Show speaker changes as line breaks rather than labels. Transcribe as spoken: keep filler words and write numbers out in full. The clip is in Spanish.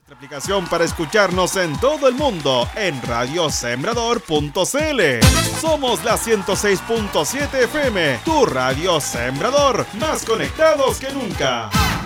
Nuestra aplicación para escucharnos en todo el mundo en radio sembrador punto c l. Somos la ciento seis punto siete F M, tu radio Sembrador, más conectados que nunca.